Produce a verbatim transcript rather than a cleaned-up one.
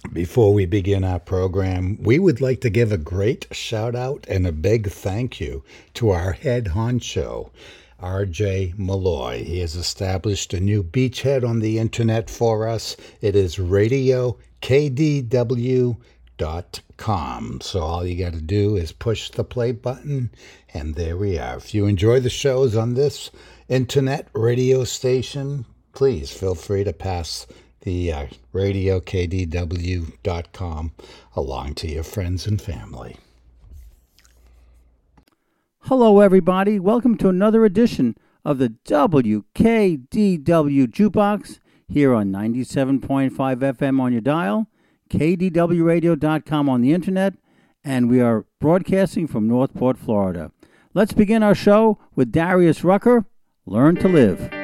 Before we begin our program, we would like to give a great shout out and a big thank you to our head honcho, R J Malloy. He has established a new beachhead on the internet for us. It is radio k d w dot com. So all you got to do is push the play button, and there we are. If you enjoy the shows on this internet radio station, please feel free to pass the uh, radio k d w dot com along to your friends and family. Hello, everybody. Welcome to another edition of the W K D W Jukebox here on ninety-seven point five F M on your dial, k d w radio dot com on the internet, and we are broadcasting from Northport, Florida. Let's begin our show with Darius Rucker, Learn to Live.